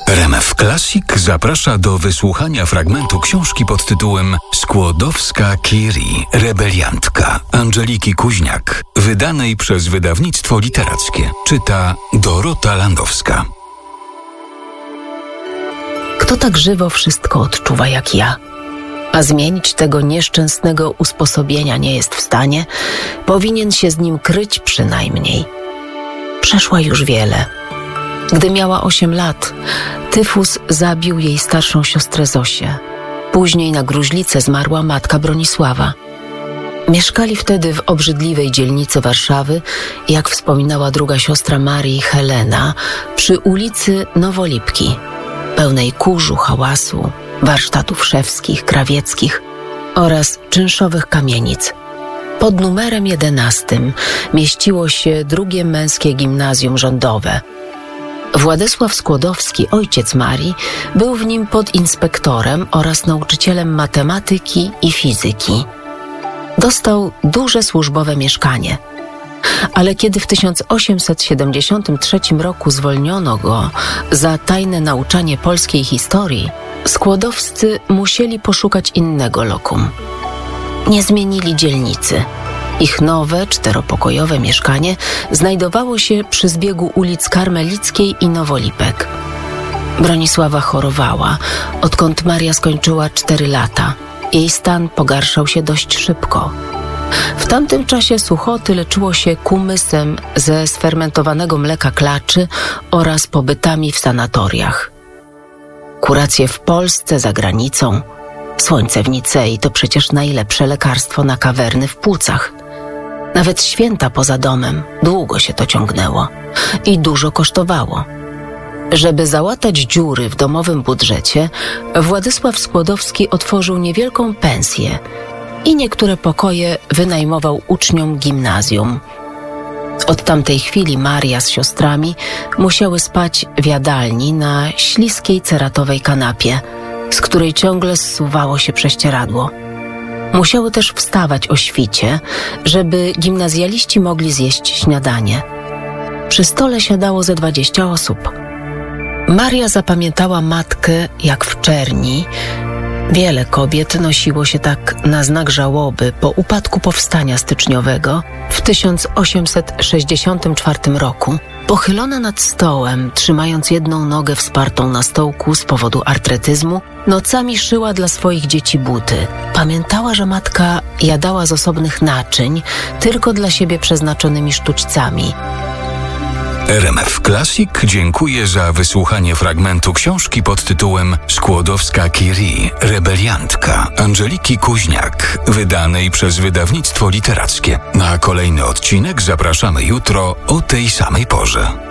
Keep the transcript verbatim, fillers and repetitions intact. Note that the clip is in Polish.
R M F Classic zaprasza do wysłuchania fragmentu książki pod tytułem Skłodowska-Curie, rebeliantka Angeliki Kuźniak, wydanej przez wydawnictwo literackie. Czyta Dorota Landowska. Kto tak żywo wszystko odczuwa jak ja, a zmienić tego nieszczęsnego usposobienia nie jest w stanie, powinien się z nim kryć przynajmniej. Przeszła już wiele. Gdy miała osiem lat, tyfus zabił jej starszą siostrę Zosię. Później na gruźlicę zmarła matka Bronisława. Mieszkali wtedy w obrzydliwej dzielnicy Warszawy, jak wspominała druga siostra Marii, Helena, przy ulicy Nowolipki, pełnej kurzu, hałasu, warsztatów szewskich, krawieckich oraz czynszowych kamienic. Pod numerem jedenastym mieściło się drugie męskie gimnazjum rządowe. Władysław Skłodowski, ojciec Marii, był w nim podinspektorem oraz nauczycielem matematyki i fizyki. Dostał duże służbowe mieszkanie. Ale kiedy w tysiąc osiemset siedemdziesiątym trzecim roku zwolniono go za tajne nauczanie polskiej historii, Skłodowscy musieli poszukać innego lokum. Nie zmienili dzielnicy. Ich nowe, czteropokojowe mieszkanie znajdowało się przy zbiegu ulic Karmelickiej i Nowolipek. Bronisława chorowała, odkąd Maria skończyła cztery lata. Jej stan pogarszał się dość szybko. W tamtym czasie Suchoty leczyło się kumysem ze sfermentowanego mleka klaczy oraz pobytami w sanatoriach. Kuracje w Polsce, za granicą. Słońce w Nicei to przecież najlepsze lekarstwo na kawerny w płucach. Nawet święta poza domem, długo się to ciągnęło i dużo kosztowało. Żeby załatać dziury w domowym budżecie, Władysław Skłodowski otworzył niewielką pensję i niektóre pokoje wynajmował uczniom gimnazjum. Od tamtej chwili Maria z siostrami musiały spać w jadalni na śliskiej ceratowej kanapie, z której ciągle zsuwało się prześcieradło. Musiały też wstawać o świcie, żeby gimnazjaliści mogli zjeść śniadanie. Przy stole siadało ze dwadzieścia osób. Maria zapamiętała matkę jak w czerni. Wiele kobiet nosiło się tak na znak żałoby po upadku powstania styczniowego w tysiąc osiemset sześćdziesiątym czwartym roku. Pochylona nad stołem, trzymając jedną nogę wspartą na stołku z powodu artretyzmu, nocami szyła dla swoich dzieci buty. Pamiętała, że matka jadała z osobnych naczyń, tylko dla siebie przeznaczonymi sztućcami. R M F Classic dziękuję za wysłuchanie fragmentu książki pod tytułem Skłodowska-Curie, rebeliantka Angeliki Kuźniak, wydanej przez wydawnictwo literackie. Na kolejny odcinek zapraszamy jutro o tej samej porze.